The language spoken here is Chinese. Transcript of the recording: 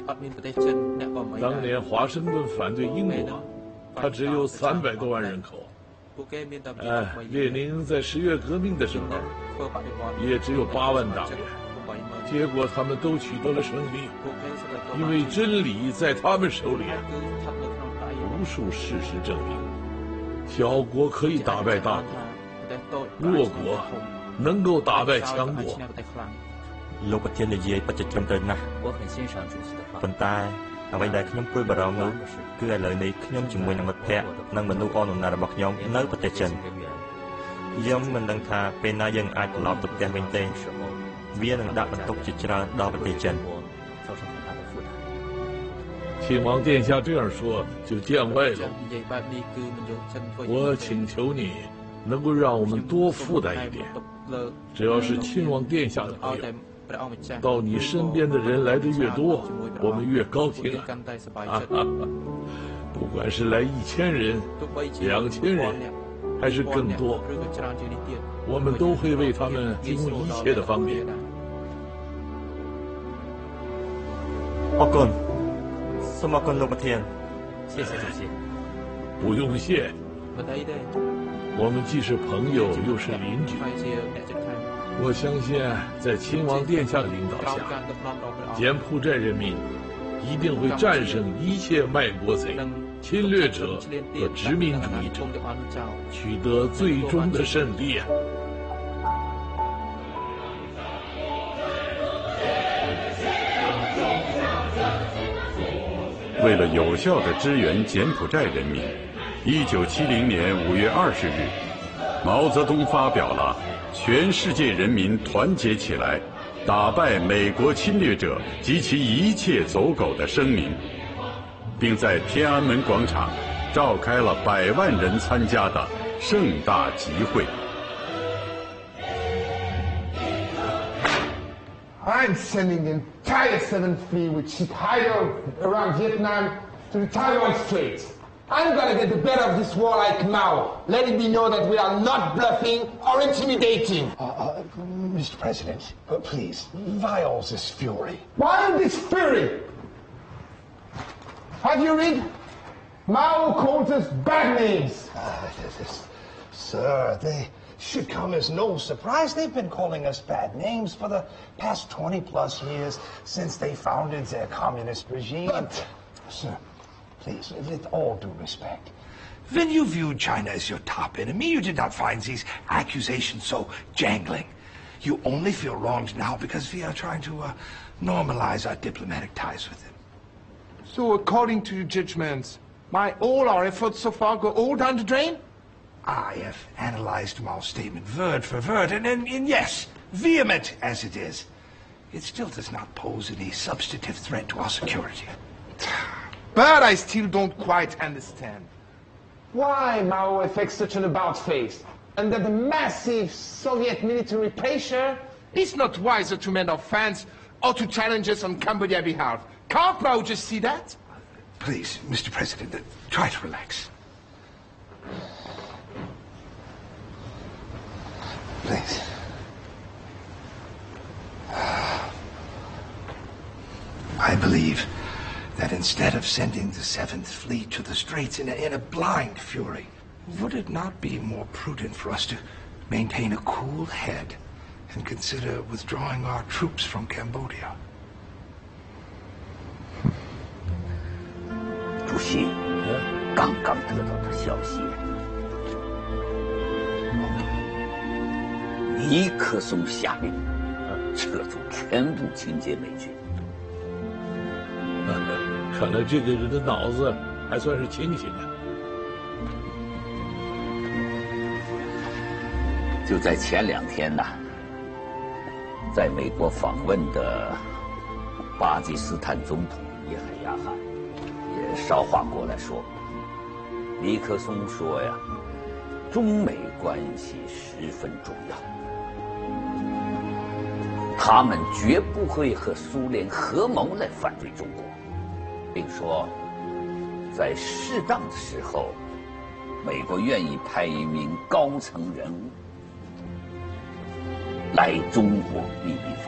当年华盛顿反对英国，它只有300多万人口。列宁在10月革命的时候，也只有8万党员。结果他们都取得了胜利，因为真理在他们手里。无数事实证明，小国可以打败大国，弱国能够打败强国。 លោកប្រធាននិយាយពិតជាត្រឹមត្រូវណាស់ប៉ុន្តែអ្វីដែលខ្ញុំព្រួយបារម្ភនោះគឺឥឡូវនេះខ្ញុំជាមួយនឹងមិត្តភ័ក្តិនិងមនុស្សអនណារបស់ខ្ញុំនៅប្រទេសចិនខ្ញុំមិនដឹងថាពេលណាយើងអាចត្រឡប់ទៅផ្ទះវិញទេវានឹងដាក់បន្ទុកជាច្រើនដល់ប្រទេសចិន亲王殿下这样说就见外了。我请求你能够让我们多负担一点，只要是亲王殿下的朋友，到你身边的人来的越多，我们越高兴啊！不管是来1000人、2000人，还是更多，我们都会为他们提供一切的方便。 អរគុណសូមអរគុណលោកប្រធាន谢谢主席不用谢，我们既是朋友又是邻居。我相信在亲王殿下的领导下，柬埔寨人民一定会战胜一切卖国贼、侵略者和殖民主义者，取得最终的胜利啊！ 为了有效地支援柬埔寨人民，1970年5月20日，毛泽东发表了全世界人民团结起来，打败美国侵略者及其一切走狗的声明，并在天安门广场召开了100万人参加的盛大集会。 I'm sending the entire 7th Fleet with Chicago around Vietnam to the Taiwan Strait. I'm gonna get the better of this war like Mao, letting me know that we are not bluffing or intimidating. Mr. President, please, why all this fury? Why this fury? Have you read? Mao calls us bad names. Sir, they should come as no surprise. They've been calling us bad names for the past 20+ years since they founded their communist regime. But, sir, please, with all due respect, when you viewed China as your top enemy, you did not find these accusations so jangling. You only feel wronged now because we are trying to normalize our diplomatic ties with them. So according to your judgments, all our efforts so far go all down the drain? I have analyzed Mao's statement word for word, and yes, vehement as it is, it still does not pose any substantive threat to our security. But I still don't quite understand why Mao affects such an about-face under the massive Soviet military pressure. It's not wiser to mend our fans or to challenge us on Cambodia's behalf. Can't Mao just see that? Please, Mr. President, try to relax. Please. I believe that instead of sending the 7th Fleet to the Straits in a blind fury, would it not be more prudent for us to maintain a cool head and consider withdrawing our troops from Cambodia? 主席，刚刚得到的消息，尼克松下令撤出全部清洁美军。 看来这个人的脑子还算是清醒的。 就在前2天呢，在美国访问的巴基斯坦总统叶海亚汗也捎话过来说，尼克松说呀，中美关系十分重要，他们绝不会和苏联合谋来反对中国，并说，在适当的时候，美国愿意派一名高层人物来中国秘密访